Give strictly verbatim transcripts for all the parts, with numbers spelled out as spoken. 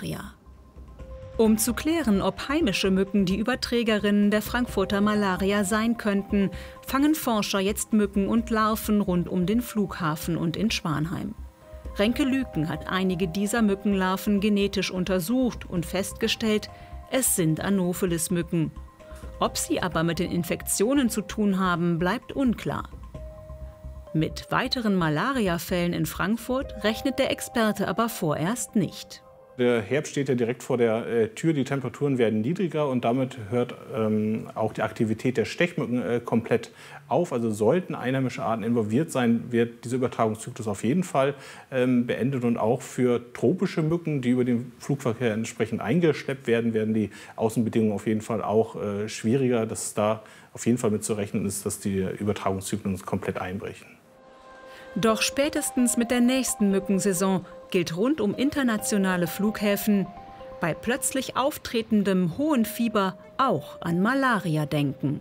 Malaria. Um zu klären, ob heimische Mücken die Überträgerinnen der Frankfurter Malaria sein könnten, fangen Forscher jetzt Mücken und Larven rund um den Flughafen und in Schwanheim. Renke Lüken hat einige dieser Mückenlarven genetisch untersucht und festgestellt, es sind Anopheles-Mücken. Ob sie aber mit den Infektionen zu tun haben, bleibt unklar. Mit weiteren Malariafällen in Frankfurt rechnet der Experte aber vorerst nicht. Der Herbst steht ja direkt vor der äh, Tür, die Temperaturen werden niedriger und damit hört ähm, auch die Aktivität der Stechmücken äh, komplett auf. Also sollten einheimische Arten involviert sein, wird dieser Übertragungszyklus auf jeden Fall ähm, beendet. Und auch für tropische Mücken, die über den Flugverkehr entsprechend eingeschleppt werden, werden die Außenbedingungen auf jeden Fall auch äh, schwieriger, dass da auf jeden Fall mit zu rechnen ist, dass die Übertragungszyklen komplett einbrechen. Doch spätestens mit der nächsten Mückensaison gilt rund um internationale Flughäfen bei plötzlich auftretendem hohen Fieber auch an Malaria denken.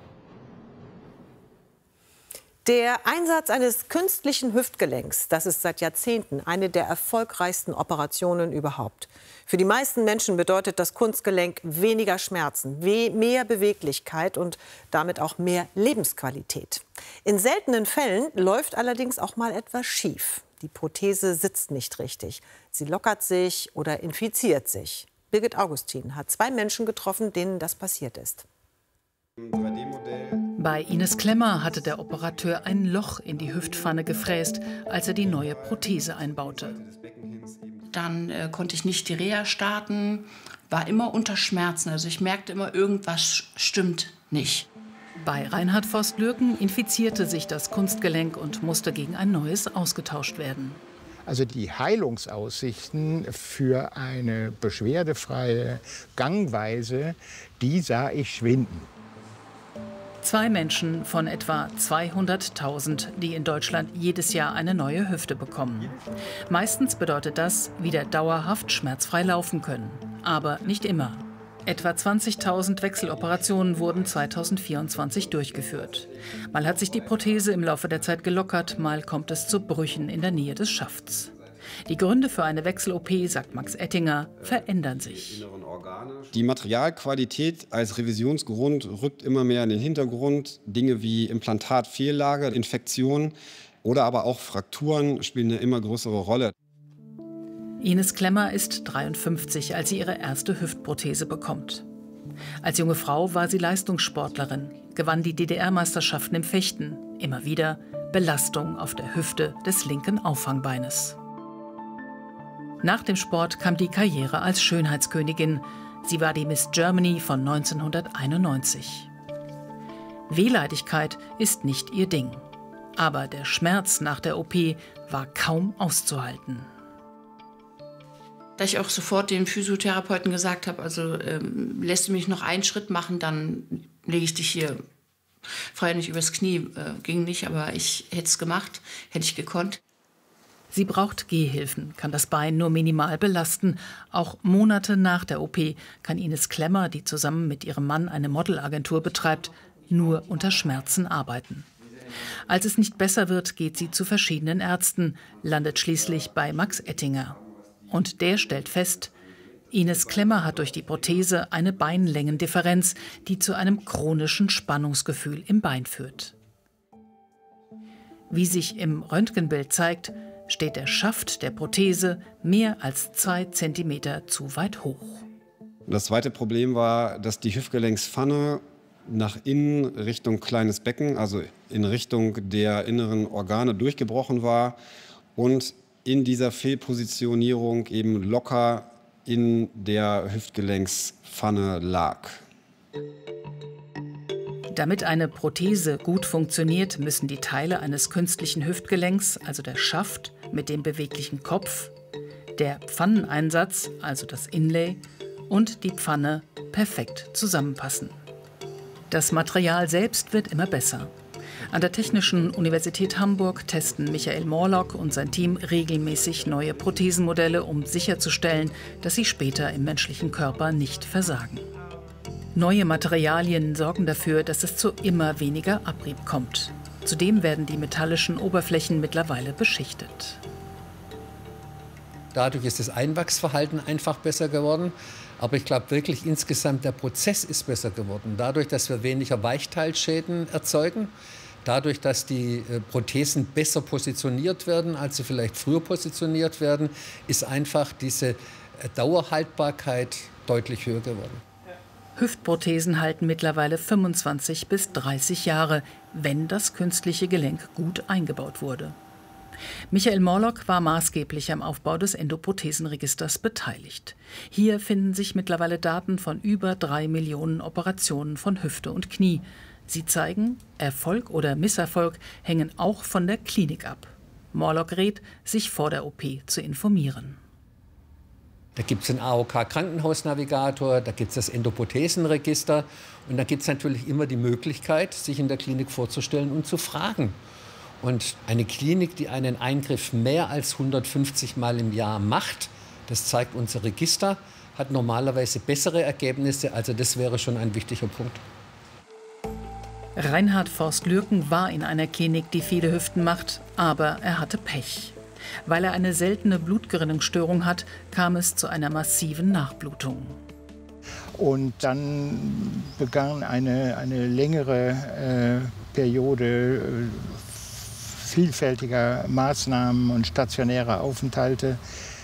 Der Einsatz eines künstlichen Hüftgelenks, das ist seit Jahrzehnten eine der erfolgreichsten Operationen überhaupt. Für die meisten Menschen bedeutet das Kunstgelenk weniger Schmerzen, mehr Beweglichkeit und damit auch mehr Lebensqualität. In seltenen Fällen läuft allerdings auch mal etwas schief. Die Prothese sitzt nicht richtig. Sie lockert sich oder infiziert sich. Birgit Augustin hat zwei Menschen getroffen, denen das passiert ist. Bei Ines Klemmer hatte der Operateur ein Loch in die Hüftpfanne gefräst, als er die neue Prothese einbaute. Dann äh, konnte ich nicht die Reha starten, war immer unter Schmerzen. Also ich merkte immer, irgendwas stimmt nicht. Bei Reinhard Vost-Lürken infizierte sich das Kunstgelenk und musste gegen ein neues ausgetauscht werden. Also die Heilungsaussichten für eine beschwerdefreie Gangweise, die sah ich schwinden. Zwei Menschen von etwa zweihunderttausend, die in Deutschland jedes Jahr eine neue Hüfte bekommen. Meistens bedeutet das, wieder dauerhaft schmerzfrei laufen können. Aber nicht immer. Etwa zwanzigtausend Wechseloperationen wurden zweitausendvierundzwanzig durchgeführt. Mal hat sich die Prothese im Laufe der Zeit gelockert, mal kommt es zu Brüchen in der Nähe des Schafts. Die Gründe für eine Wechsel-O P, sagt Max Ettinger, verändern sich. Die Materialqualität als Revisionsgrund rückt immer mehr in den Hintergrund. Dinge wie Implantatfehllage, Infektionen oder aber auch Frakturen spielen eine immer größere Rolle. Ines Klemmer ist dreiundfünfzig, als sie ihre erste Hüftprothese bekommt. Als junge Frau war sie Leistungssportlerin, gewann die D D R-Meisterschaften im Fechten. Immer wieder Belastung auf der Hüfte des linken Auffangbeines. Nach dem Sport kam die Karriere als Schönheitskönigin. Sie war die Miss Germany von neunzehnhunderteinundneunzig. Wehleidigkeit ist nicht ihr Ding. Aber der Schmerz nach der O P war kaum auszuhalten. Da ich auch sofort dem Physiotherapeuten gesagt habe, also ähm, lässt du mich noch einen Schritt machen, dann lege ich dich hier frei nicht übers Knie. Äh, ging nicht, aber ich hätte es gemacht, hätte ich gekonnt. Sie braucht Gehhilfen, kann das Bein nur minimal belasten. Auch Monate nach der O P kann Ines Klemmer, die zusammen mit ihrem Mann eine Modelagentur betreibt, nur unter Schmerzen arbeiten. Als es nicht besser wird, geht sie zu verschiedenen Ärzten, landet schließlich bei Max Ettinger. Und der stellt fest, Ines Klemmer hat durch die Prothese eine Beinlängendifferenz, die zu einem chronischen Spannungsgefühl im Bein führt. Wie sich im Röntgenbild zeigt, steht der Schaft der Prothese mehr als zwei Zentimeter zu weit hoch. Das zweite Problem war, dass die Hüftgelenkspfanne nach innen Richtung kleines Becken, also in Richtung der inneren Organe durchgebrochen war und in dieser Fehlpositionierung eben locker in der Hüftgelenkspfanne lag. Damit eine Prothese gut funktioniert, müssen die Teile eines künstlichen Hüftgelenks, also der Schaft mit dem beweglichen Kopf, der Pfanneneinsatz, also das Inlay, und die Pfanne perfekt zusammenpassen. Das Material selbst wird immer besser. An der Technischen Universität Hamburg testen Michael Morlock und sein Team regelmäßig neue Prothesenmodelle, um sicherzustellen, dass sie später im menschlichen Körper nicht versagen. Neue Materialien sorgen dafür, dass es zu immer weniger Abrieb kommt. Zudem werden die metallischen Oberflächen mittlerweile beschichtet. Dadurch ist das Einwachsverhalten einfach besser geworden. Aber ich glaube wirklich insgesamt, der Prozess ist besser geworden. Dadurch, dass wir weniger Weichteilschäden erzeugen. Dadurch, dass die Prothesen besser positioniert werden, als sie vielleicht früher positioniert werden, ist einfach diese Dauerhaltbarkeit deutlich höher geworden. Hüftprothesen halten mittlerweile fünfundzwanzig bis dreißig Jahre, wenn das künstliche Gelenk gut eingebaut wurde. Michael Morlock war maßgeblich am Aufbau des Endoprothesenregisters beteiligt. Hier finden sich mittlerweile Daten von über drei Millionen Operationen von Hüfte und Knie. Sie zeigen, Erfolg oder Misserfolg hängen auch von der Klinik ab. Morlock rät, sich vor der O P zu informieren. Da gibt es den A O K-Krankenhausnavigator, da gibt es das Endoprothesenregister und da gibt es natürlich immer die Möglichkeit, sich in der Klinik vorzustellen und zu fragen. Und eine Klinik, die einen Eingriff mehr als hundertfünfzig Mal im Jahr macht, das zeigt unser Register, hat normalerweise bessere Ergebnisse. Also das wäre schon ein wichtiger Punkt. Reinhard Forst-Lürken war in einer Klinik, die viele Hüften macht, aber er hatte Pech. Weil er eine seltene Blutgerinnungsstörung hat, kam es zu einer massiven Nachblutung. Und dann begann eine, eine längere äh, Periode äh, vielfältiger Maßnahmen und stationärer Aufenthalte.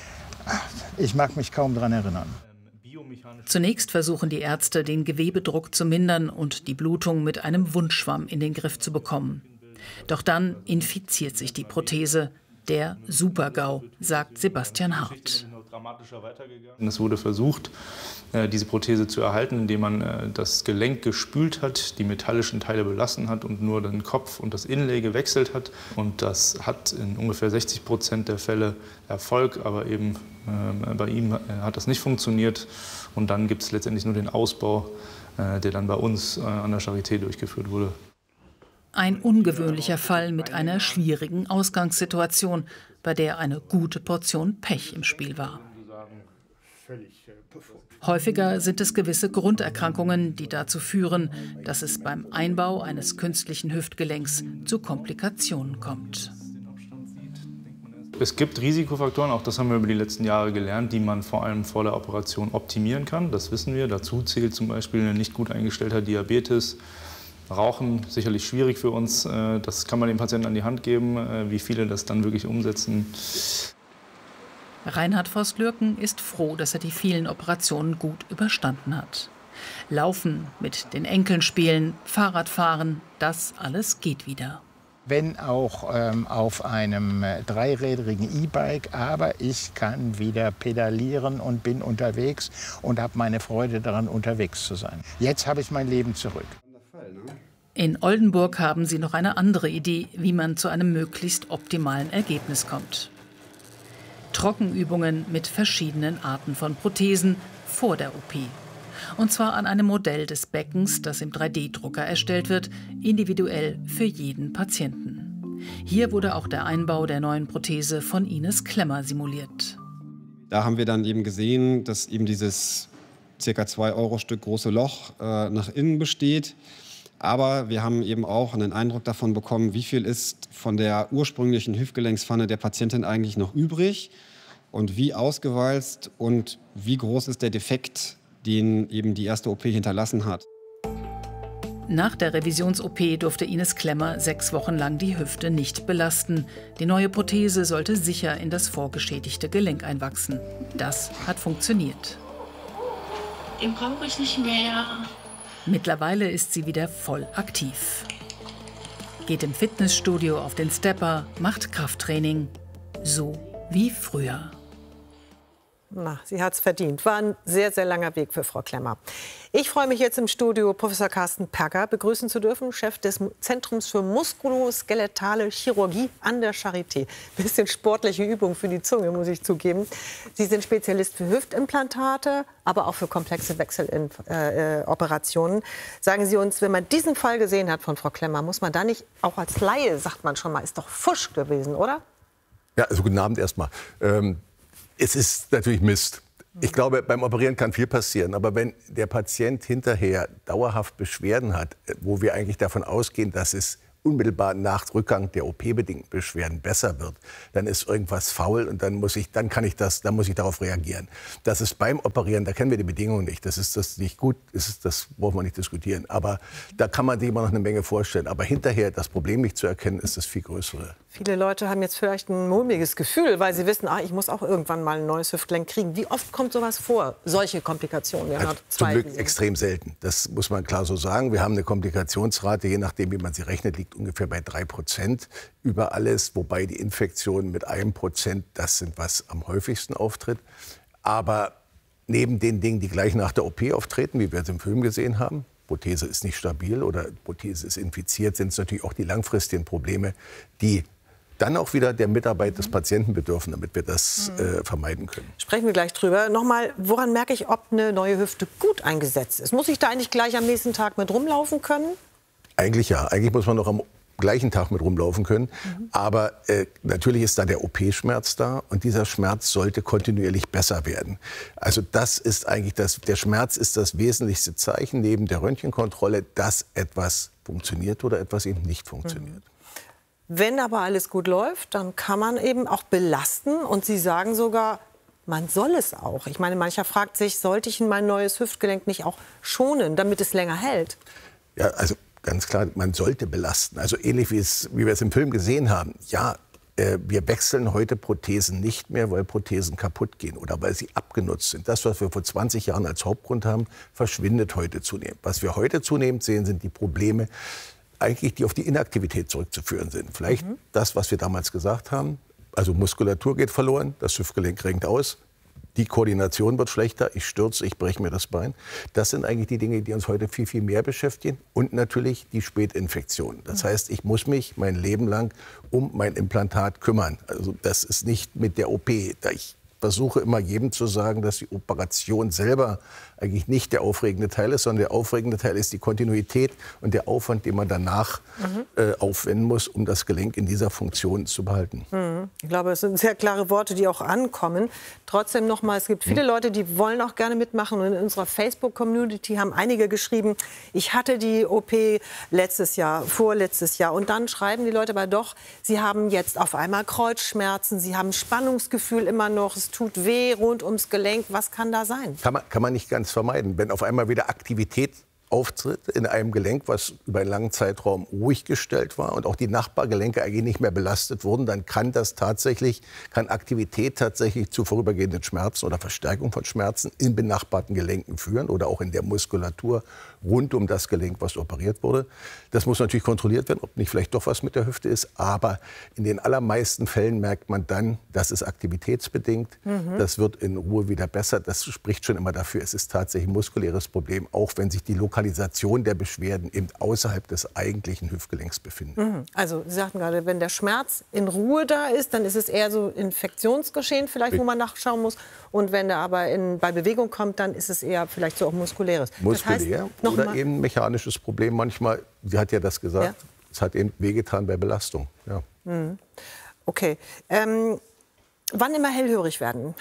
Ich mag mich kaum daran erinnern. Zunächst versuchen die Ärzte, den Gewebedruck zu mindern und die Blutung mit einem Wundschwamm in den Griff zu bekommen. Doch dann infiziert sich die Prothese. Der Super-GAU, sagt Sebastian Hart. Es wurde versucht, diese Prothese zu erhalten, indem man das Gelenk gespült hat, die metallischen Teile belassen hat und nur den Kopf und das Inlay gewechselt hat. Und das hat in ungefähr sechzig Prozent der Fälle Erfolg, aber eben äh, bei ihm hat das nicht funktioniert. Und dann gibt es letztendlich nur den Ausbau, äh, der dann bei uns äh, an der Charité durchgeführt wurde. Ein ungewöhnlicher Fall mit einer schwierigen Ausgangssituation, bei der eine gute Portion Pech im Spiel war. Häufiger sind es gewisse Grunderkrankungen, die dazu führen, dass es beim Einbau eines künstlichen Hüftgelenks zu Komplikationen kommt. Es gibt Risikofaktoren, auch das haben wir über die letzten Jahre gelernt, die man vor allem vor der Operation optimieren kann. Das wissen wir. Dazu zählt zum Beispiel ein nicht gut eingestellter Diabetes. Rauchen, sicherlich schwierig für uns. Das kann man dem Patienten an die Hand geben. Wie viele das dann wirklich umsetzen. Reinhard Forst-Lürken ist froh, dass er die vielen Operationen gut überstanden hat. Laufen, mit den Enkeln spielen, Fahrradfahren, das alles geht wieder. Wenn auch ähm, auf einem äh, dreirädrigen E-Bike, aber ich kann wieder pedalieren und bin unterwegs und habe meine Freude daran, unterwegs zu sein. Jetzt habe ich mein Leben zurück. In Oldenburg haben sie noch eine andere Idee, wie man zu einem möglichst optimalen Ergebnis kommt. Trockenübungen mit verschiedenen Arten von Prothesen vor der O P. Und zwar an einem Modell des Beckens, das im drei D Drucker erstellt wird, individuell für jeden Patienten. Hier wurde auch der Einbau der neuen Prothese von Ines Klemmer simuliert. Da haben wir dann eben gesehen, dass eben dieses ca. zwei Euro Stück große Loch äh, nach innen besteht. Aber wir haben eben auch einen Eindruck davon bekommen, wie viel ist von der ursprünglichen Hüftgelenkspfanne der Patientin eigentlich noch übrig und wie ausgewalzt und wie groß ist der Defekt, den eben die erste O P hinterlassen hat. Nach der Revisions-O P durfte Ines Klemmer sechs Wochen lang die Hüfte nicht belasten. Die neue Prothese sollte sicher in das vorgeschädigte Gelenk einwachsen. Das hat funktioniert. Den brauche ich nicht mehr. Mittlerweile ist sie wieder voll aktiv. Geht im Fitnessstudio auf den Stepper, macht Krafttraining. So wie früher. Na, sie hat es verdient. War ein sehr, sehr langer Weg für Frau Klemmer. Ich freue mich jetzt im Studio, Professor Carsten Perger begrüßen zu dürfen, Chef des Zentrums für muskuloskeletale Chirurgie an der Charité. Bisschen sportliche Übung für die Zunge, muss ich zugeben. Sie sind Spezialist für Hüftimplantate, aber auch für komplexe Wechseloperationen. Äh, Sagen Sie uns, wenn man diesen Fall gesehen hat von Frau Klemmer, muss man da nicht, auch als Laie, sagt man schon mal, ist doch Fusch gewesen, oder? Ja, also guten Abend erstmal. Ähm Es ist natürlich Mist. Ich glaube, beim Operieren kann viel passieren. Aber wenn der Patient hinterher dauerhaft Beschwerden hat, wo wir eigentlich davon ausgehen, dass es unmittelbar nach Rückgang der O P-bedingten Beschwerden besser wird, dann ist irgendwas faul und dann muss ich, dann kann ich das, dann muss ich darauf reagieren. Das ist beim Operieren, da kennen wir die Bedingungen nicht. Das ist das nicht gut, ist das brauchen wir nicht diskutieren. Aber da kann man sich immer noch eine Menge vorstellen. Aber hinterher das Problem nicht zu erkennen, ist das viel größere. Viele Leute haben jetzt vielleicht ein mulmiges Gefühl, weil sie wissen, ah, ich muss auch irgendwann mal ein neues Hüftgelenk kriegen. Wie oft kommt sowas vor, solche Komplikationen? Also, zum Glück extrem selten. Das muss man klar so sagen. Wir haben eine Komplikationsrate, je nachdem, wie man sie rechnet, liegt ungefähr bei drei Prozent über alles. Wobei die Infektionen mit einem Prozent, das sind, was am häufigsten auftritt. Aber neben den Dingen, die gleich nach der O P auftreten, wie wir es im Film gesehen haben, Prothese ist nicht stabil oder Prothese ist infiziert, sind es natürlich auch die langfristigen Probleme, die dann auch wieder der Mitarbeit des Patienten bedürfen, damit wir das äh, vermeiden können. Sprechen wir gleich drüber. Nochmal, woran merke ich, ob eine neue Hüfte gut eingesetzt ist? Muss ich da eigentlich gleich am nächsten Tag mit rumlaufen können? Eigentlich ja. Eigentlich muss man noch am gleichen Tag mit rumlaufen können. Mhm. Aber äh, natürlich ist da der O P-Schmerz da und dieser Schmerz sollte kontinuierlich besser werden. Also das ist eigentlich das, der Schmerz ist das wesentlichste Zeichen neben der Röntgenkontrolle, dass etwas funktioniert oder etwas eben nicht funktioniert. Mhm. Wenn aber alles gut läuft, dann kann man eben auch belasten. Und Sie sagen sogar, man soll es auch. Ich meine, mancher fragt sich, sollte ich mein neues Hüftgelenk nicht auch schonen, damit es länger hält? Ja, also ganz klar, man sollte belasten. Also ähnlich wie, es, wie wir es im Film gesehen haben. Ja, äh, wir wechseln heute Prothesen nicht mehr, weil Prothesen kaputt gehen oder weil sie abgenutzt sind. Das, was wir vor zwanzig Jahren als Hauptgrund haben, verschwindet heute zunehmend. Was wir heute zunehmend sehen, sind die Probleme, eigentlich, die auf die Inaktivität zurückzuführen sind. Vielleicht mhm. das, was wir damals gesagt haben. Also Muskulatur geht verloren, das Hüftgelenk renkt aus, die Koordination wird schlechter, ich stürze, ich breche mir das Bein. Das sind eigentlich die Dinge, die uns heute viel, viel mehr beschäftigen. Und natürlich die Spätinfektion. Das heißt, ich muss mich mein Leben lang um mein Implantat kümmern. Also das ist nicht mit der O P. Ich versuche immer jedem zu sagen, dass die Operation selber eigentlich nicht der aufregende Teil ist, sondern der aufregende Teil ist die Kontinuität und der Aufwand, den man danach mhm. äh, aufwenden muss, um das Gelenk in dieser Funktion zu behalten. Mhm. Ich glaube, es sind sehr klare Worte, die auch ankommen. Trotzdem noch mal, es gibt viele mhm. Leute, die wollen auch gerne mitmachen. Und in unserer Facebook-Community haben einige geschrieben, ich hatte die O P letztes Jahr, vorletztes Jahr. Und dann schreiben die Leute aber doch, sie haben jetzt auf einmal Kreuzschmerzen, sie haben Spannungsgefühl immer noch, es tut weh rund ums Gelenk. Was kann da sein? Kann man, kann man nicht ganz vermeiden. Wenn auf einmal wieder Aktivität auftritt in einem Gelenk, was über einen langen Zeitraum ruhig gestellt war und auch die Nachbargelenke eigentlich nicht mehr belastet wurden, dann kann das tatsächlich, kann Aktivität tatsächlich zu vorübergehenden Schmerzen oder Verstärkung von Schmerzen in benachbarten Gelenken führen oder auch in der Muskulatur rund um das Gelenk, was operiert wurde. Das muss natürlich kontrolliert werden, ob nicht vielleicht doch was mit der Hüfte ist. Aber in den allermeisten Fällen merkt man dann, das ist aktivitätsbedingt. Mhm. Das wird in Ruhe wieder besser. Das spricht schon immer dafür, es ist tatsächlich ein muskuläres Problem, auch wenn sich die Lokalisation der Beschwerden eben außerhalb des eigentlichen Hüftgelenks befinden. Mhm. Also Sie sagten gerade, wenn der Schmerz in Ruhe da ist, dann ist es eher so Infektionsgeschehen vielleicht, wo man nachschauen muss. Und wenn der aber in, bei Bewegung kommt, dann ist es eher vielleicht so auch muskuläres. Muskulär das heißt, oder eben ein mechanisches Problem manchmal. Sie hat ja das gesagt, ja. Es hat eben wehgetan bei Belastung. Ja. Mhm. Okay. Ähm, wann immer hellhörig werden?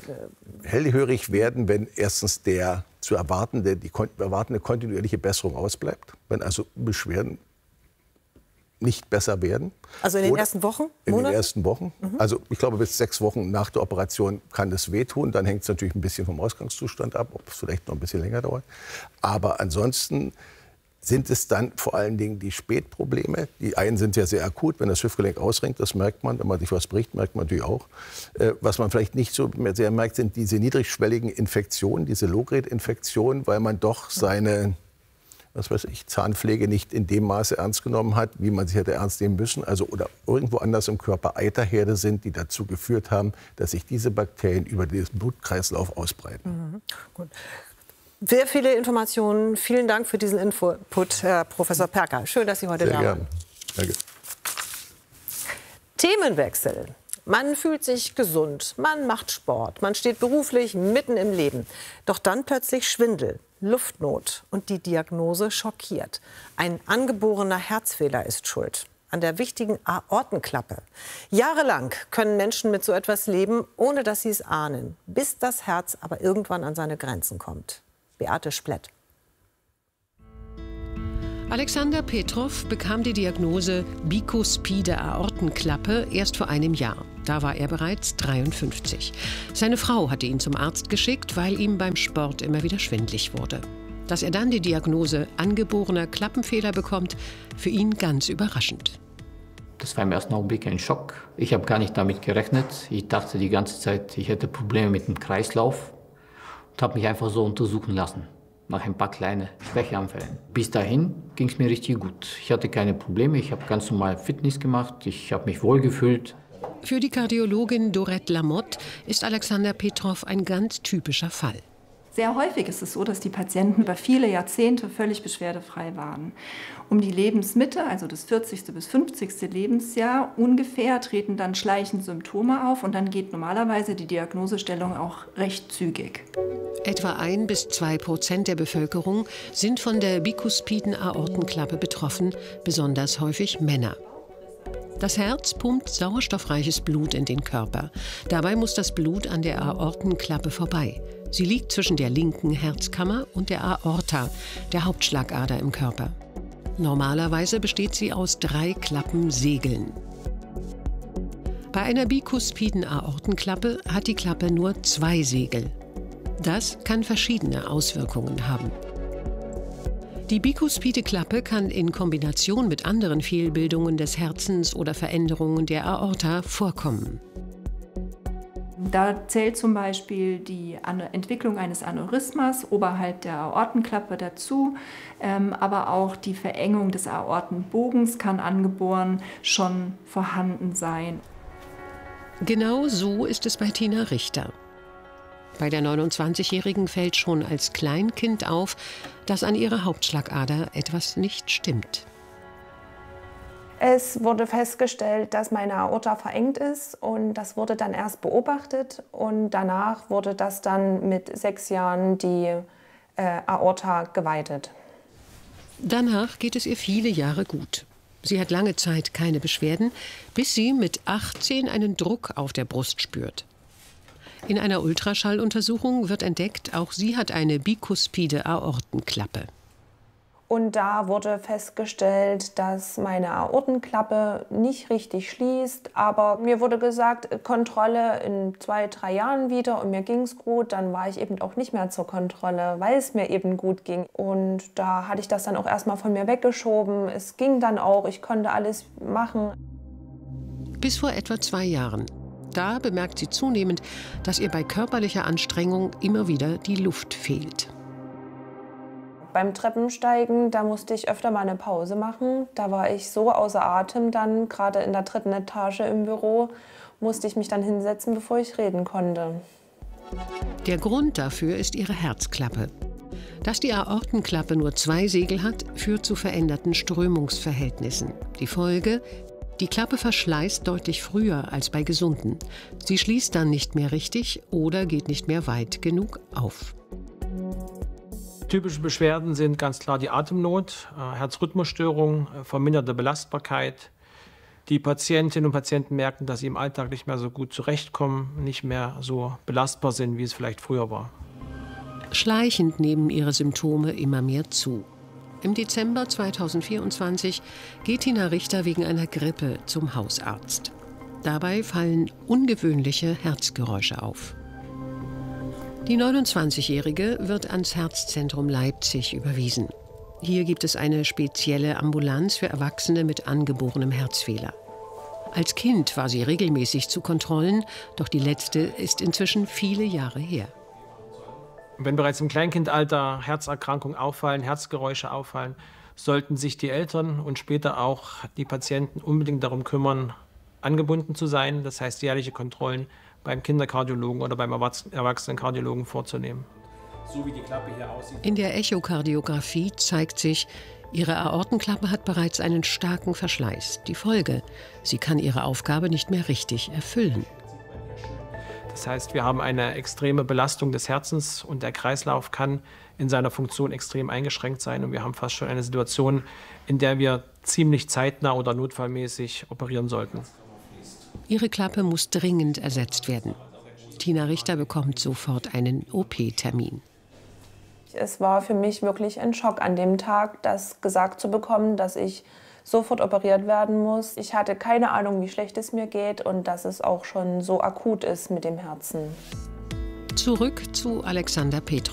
Hellhörig werden, wenn erstens der zu erwartende, die erwartende kontinuierliche Besserung ausbleibt. Wenn also Beschwerden nicht besser werden. Also in den Oder ersten Wochen? In Monate? den ersten Wochen. Mhm. Also ich glaube, bis sechs Wochen nach der Operation kann es wehtun. Dann hängt es natürlich ein bisschen vom Ausgangszustand ab, ob es vielleicht noch ein bisschen länger dauert. Aber ansonsten sind es dann vor allen Dingen die Spätprobleme. Die einen sind ja sehr akut, wenn das Hüftgelenk ausrenkt, das merkt man. Wenn man sich was bricht, merkt man natürlich auch. Äh, was man vielleicht nicht so sehr merkt, sind diese niedrigschwelligen Infektionen, diese Low-Grade-Infektionen, weil man doch seine was weiß ich, Zahnpflege nicht in dem Maße ernst genommen hat, wie man sie hätte ernst nehmen müssen. Also, oder irgendwo anders im Körper Eiterherde sind, die dazu geführt haben, dass sich diese Bakterien über den Blutkreislauf ausbreiten. Mhm. Gut. Sehr viele Informationen. Vielen Dank für diesen Input, Herr Professor Perker. Schön, dass Sie heute Sehr da waren. Danke. Themenwechsel. Man fühlt sich gesund, man macht Sport, man steht beruflich mitten im Leben. Doch dann plötzlich Schwindel, Luftnot und die Diagnose schockiert. Ein angeborener Herzfehler ist schuld an der wichtigen Aortenklappe. Jahrelang können Menschen mit so etwas leben, ohne dass sie es ahnen, bis das Herz aber irgendwann an seine Grenzen kommt. Beate Splett. Alexander Petrov bekam die Diagnose bikuspide Aortenklappe erst vor einem Jahr. Da war er bereits dreiundfünfzig. Seine Frau hatte ihn zum Arzt geschickt, weil ihm beim Sport immer wieder schwindlig wurde. Dass er dann die Diagnose angeborener Klappenfehler bekommt, für ihn ganz überraschend. Das war im ersten Augenblick ein Schock. Ich habe gar nicht damit gerechnet. Ich dachte die ganze Zeit, ich hätte Probleme mit dem Kreislauf und habe mich einfach so untersuchen lassen. Nach ein paar kleinen Schwächeanfällen. Bis dahin ging es mir richtig gut. Ich hatte keine Probleme, ich habe ganz normal Fitness gemacht, ich habe mich wohlgefühlt. Für die Kardiologin Dorette Lamotte ist Alexander Petrov ein ganz typischer Fall. Sehr häufig ist es so, dass die Patienten über viele Jahrzehnte völlig beschwerdefrei waren. Um die Lebensmitte, also das vierzigste bis fünfzigste Lebensjahr ungefähr, treten dann schleichend Symptome auf und dann geht normalerweise die Diagnosestellung auch recht zügig. Etwa ein bis zwei Prozent der Bevölkerung sind von der bikuspiden Aortenklappe betroffen, besonders häufig Männer. Das Herz pumpt sauerstoffreiches Blut in den Körper. Dabei muss das Blut an der Aortenklappe vorbei. Sie liegt zwischen der linken Herzkammer und der Aorta, der Hauptschlagader im Körper. Normalerweise besteht sie aus drei Klappensegeln. Bei einer bikuspiden Aortenklappe hat die Klappe nur zwei Segel. Das kann verschiedene Auswirkungen haben. Die bikuspide Klappe kann in Kombination mit anderen Fehlbildungen des Herzens oder Veränderungen der Aorta vorkommen. Da zählt zum Beispiel die Entwicklung eines Aneurysmas oberhalb der Aortenklappe dazu, ähm, aber auch die Verengung des Aortenbogens kann angeboren schon vorhanden sein. Genau so ist es bei Tina Richter. Bei der neunundzwanzigjährigen fällt schon als Kleinkind auf, dass an ihrer Hauptschlagader etwas nicht stimmt. Es wurde festgestellt, dass meine Aorta verengt ist und das wurde dann erst beobachtet und danach wurde das dann mit sechs Jahren die äh, Aorta geweitet. Danach geht es ihr viele Jahre gut. Sie hat lange Zeit keine Beschwerden, bis sie mit achtzehn einen Druck auf der Brust spürt. In einer Ultraschalluntersuchung wird entdeckt, auch sie hat eine bikuspide Aortenklappe. Und da wurde festgestellt, dass meine Aortenklappe nicht richtig schließt. Aber mir wurde gesagt, Kontrolle in zwei, drei Jahren wieder und mir ging es gut. Dann war ich eben auch nicht mehr zur Kontrolle, weil es mir eben gut ging. Und da hatte ich das dann auch erstmal von mir weggeschoben. Es ging dann auch, ich konnte alles machen. Bis vor etwa zwei Jahren. Da bemerkt sie zunehmend, dass ihr bei körperlicher Anstrengung immer wieder die Luft fehlt. Beim Treppensteigen, da musste ich öfter mal eine Pause machen. Da war ich so außer Atem dann, gerade in der dritten Etage im Büro, musste ich mich dann hinsetzen, bevor ich reden konnte. Der Grund dafür ist ihre Herzklappe. Dass die Aortenklappe nur zwei Segel hat, führt zu veränderten Strömungsverhältnissen. Die Folge: die Klappe verschleißt deutlich früher als bei Gesunden. Sie schließt dann nicht mehr richtig oder geht nicht mehr weit genug auf. Typische Beschwerden sind ganz klar die Atemnot, äh, Herzrhythmusstörungen, äh, verminderte Belastbarkeit. Die Patientinnen und Patienten merken, dass sie im Alltag nicht mehr so gut zurechtkommen, nicht mehr so belastbar sind, wie es vielleicht früher war. Schleichend nehmen ihre Symptome immer mehr zu. Im Dezember zweitausendvierundzwanzig geht Tina Richter wegen einer Grippe zum Hausarzt. Dabei fallen ungewöhnliche Herzgeräusche auf. Die neunundzwanzigjährige wird ans Herzzentrum Leipzig überwiesen. Hier gibt es eine spezielle Ambulanz für Erwachsene mit angeborenem Herzfehler. Als Kind war sie regelmäßig zu Kontrollen, doch die letzte ist inzwischen viele Jahre her. Wenn bereits im Kleinkindalter Herzerkrankungen auffallen, Herzgeräusche auffallen, sollten sich die Eltern und später auch die Patienten unbedingt darum kümmern, angebunden zu sein. Das heißt, jährliche Kontrollen beim Kinderkardiologen oder beim Erwachsenenkardiologen vorzunehmen. So wie die Klappe hier aussieht. In der Echokardiographie zeigt sich, ihre Aortenklappe hat bereits einen starken Verschleiß. Die Folge: sie kann ihre Aufgabe nicht mehr richtig erfüllen. Das heißt, wir haben eine extreme Belastung des Herzens und der Kreislauf kann in seiner Funktion extrem eingeschränkt sein. Und wir haben fast schon eine Situation, in der wir ziemlich zeitnah oder notfallmäßig operieren sollten. Ihre Klappe muss dringend ersetzt werden. Tina Richter bekommt sofort einen O P-Termin. Es war für mich wirklich ein Schock an dem Tag, das gesagt zu bekommen, dass ich sofort operiert werden muss. Ich hatte keine Ahnung, wie schlecht es mir geht und dass es auch schon so akut ist mit dem Herzen. Zurück zu Alexander Petrov.